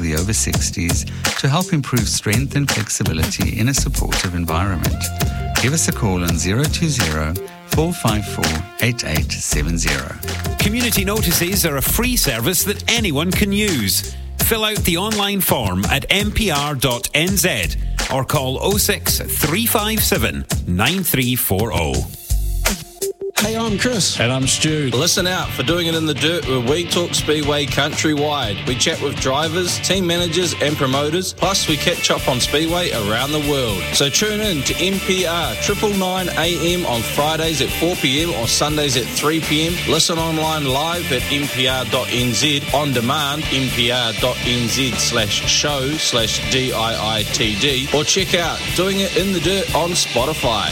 the over 60s to help improve strength and flexibility in a supportive environment. Give us a call on 020-454-8870. Community notices are a free service that anyone can use. Fill out the online form at mpr.nz or call 06 357 9340. Hey, I'm Chris. And I'm Stu. Listen out for Doing It in the Dirt, where we talk Speedway countrywide. We chat with drivers, team managers and promoters, plus we catch up on Speedway around the world. So tune in to NPR 999 AM on Fridays at 4pm or Sundays at 3pm. Listen online live at mpr.nz, on demand mpr.nz/show/DIITD, or check out Doing It in the Dirt on Spotify.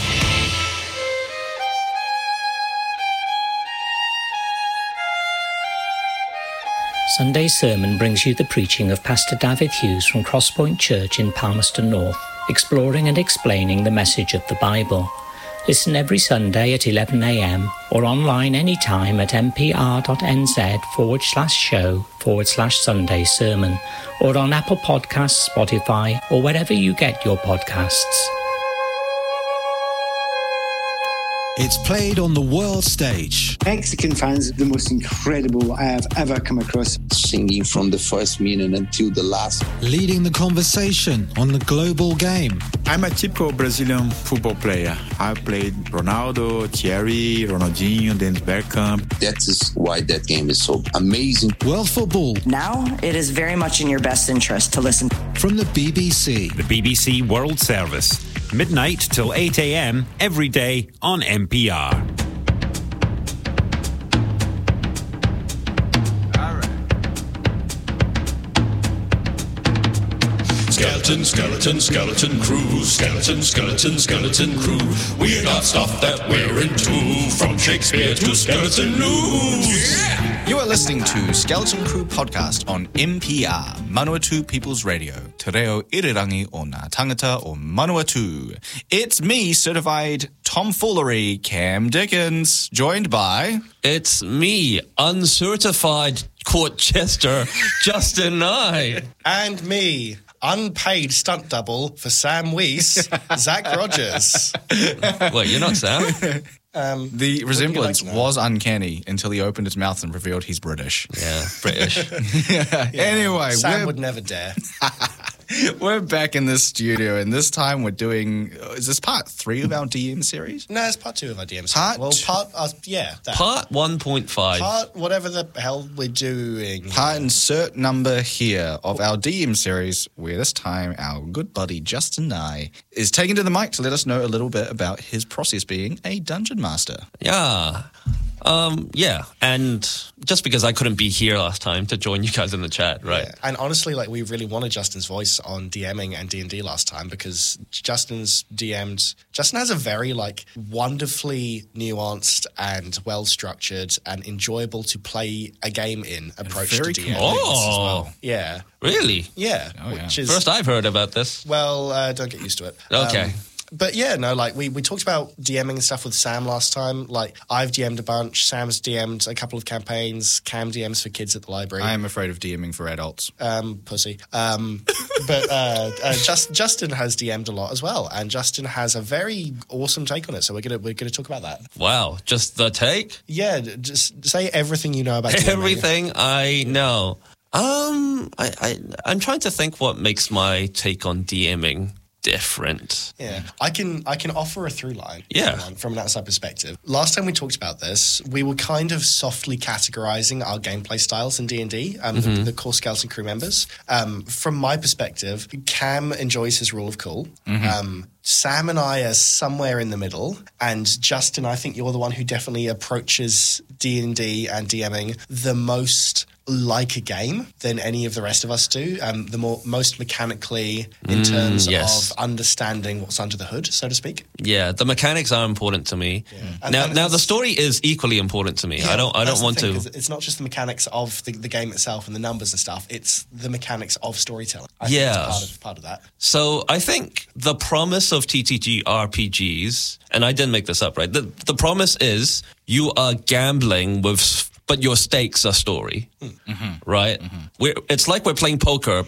Sunday Sermon brings you the preaching of Pastor David Hughes from Crosspoint Church in Palmerston North, exploring and explaining the message of the Bible. Listen every Sunday at 11 a.m. or online anytime at mpr.nz/show/Sunday Sermon, or on Apple Podcasts, Spotify, or wherever you get your podcasts. It's played on the world stage. Mexican fans are the most incredible I have ever come across. Singing from the first minute until the last. Leading the conversation on the global game. I'm a typical Brazilian football player. I played Ronaldo, Thierry, Ronaldinho, Dennis Bergkamp. That is why that game is so amazing. World football. Now it is very much in your best interest to listen. From the BBC. The BBC World Service. Midnight till 8 a.m. every day on NPR. Skeleton, skeleton, skeleton crew. Skeleton, skeleton, skeleton crew. We got stuff that we're into, from Shakespeare to skeleton news. Yeah! You are listening to Skeleton Crew Podcast on NPR, Manawatu People's Radio. Te reo irirangi o ngā tangata o Manawatu. It's me, certified tomfoolery, Cam Dickens, joined by... It's me, uncertified court jester, Justin Nye. And me, unpaid stunt double for Sam Weiss, Zach Rogers. Wait, you're not Sam? The resemblance was uncanny until he opened his mouth and revealed he's British. Yeah, British. Yeah. Anyway, Sam would never dare. We're back in the studio, and this time we're doing... Is this part 3 of our DM series? No, it's part 2 of our DM series. Part Part 1.5. Part whatever the hell we're doing. Part insert number here of our DM series, where this time our good buddy Justin Nye is taken to the mic to let us know a little bit about his process being a dungeon master. Yeah. And just because I couldn't be here last time to join you guys in the chat, right? Yeah. And honestly, like, we really wanted Justin's voice on DMing and D&D last time, because Justin's DM'd... Justin has a very, like, wonderfully nuanced and well-structured and enjoyable to play a game in approach to DMing as well. Yeah. Really? Yeah. Oh, yeah. Which is... First I've heard about this. Well, don't get used to it. Okay. But yeah, no, like we talked about DMing and stuff with Sam last time. Like, I've DM'd a bunch. Sam's DM'd a couple of campaigns. Cam DMs for kids at the library. I am afraid of DMing for adults. Pussy. Justin has DM'd a lot as well, and Justin has a very awesome take on it. So we're gonna talk about that. Wow, just the take? Yeah, just say everything you know about DMing. Everything I know. I'm trying to think what makes my take on DMing different. Yeah, I can offer a through line. Yeah, from an outside perspective. Last time we talked about this, we were kind of softly categorizing our gameplay styles in D&D. The core Skeleton Crew members. From my perspective, Cam enjoys his rule of cool. Sam and I are somewhere in the middle, and Justin, I think you're the one who definitely approaches D&D and DMing the most like a game than any of the rest of us do. Most mechanically in terms of understanding what's under the hood, so to speak. Yeah, the mechanics are important to me. Yeah. Now the story is equally important to me. Yeah, I don't want to. It's not just the mechanics of the game itself and the numbers and stuff. It's the mechanics of storytelling. I think it's part of that. So I think the promise of TTG RPGs, and I didn't make this up, right? The promise is you are gambling with, but your stakes are story, right? It's like we're playing poker,